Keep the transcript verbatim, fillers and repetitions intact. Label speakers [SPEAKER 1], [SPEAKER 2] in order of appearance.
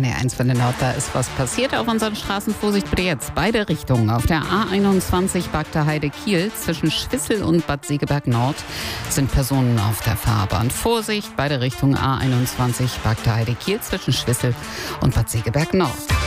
[SPEAKER 1] N R eins für den Nord, da ist was passiert auf unseren Straßen. Vorsicht bitte jetzt, beide Richtungen. Auf der A einundzwanzig Bagda Heide-Kiel zwischen Schwissel und Bad Segeberg Nord sind Personen auf der Fahrbahn. Vorsicht, beide Richtungen A einundzwanzig Bagda Heide-Kiel zwischen Schwissel und Bad Segeberg Nord.